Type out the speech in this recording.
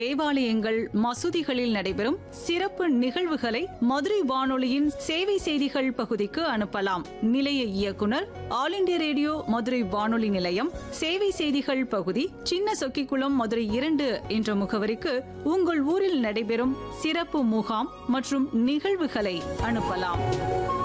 தேவாலயங்கள், மசூதிகளில் நடைபெறும் சிறப்பு நிகழ்வுகளை மதுரை வானொலியின் சேவை செய்திகள் பகுதிக்கு அனுப்பலாம். நிலைய இயக்குனர், ஆல் இண்டியா ரேடியோ மதுரை வானொலி நிலையம், சேவை செய்திகள் பகுதி, சின்ன சொக்கிக்குளம், மதுரை 2 என்ற முகவரிக்கு உங்கள் ஊரில் நடைபெறும் சிறப்பு முகாம் மற்றும் நிகழ்வுகளை அனுப்பலாம்.